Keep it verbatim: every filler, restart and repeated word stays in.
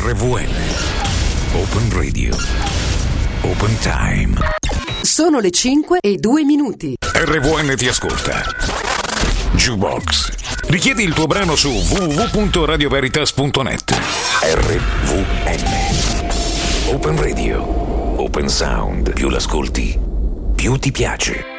R V N Open Radio Open Time. Sono le cinque e due minuti. R V N ti ascolta. Jukebox. Richiedi il tuo brano su w w w punto radio veritas punto net. R V N Open Radio Open Sound. Più l'ascolti, più ti piace.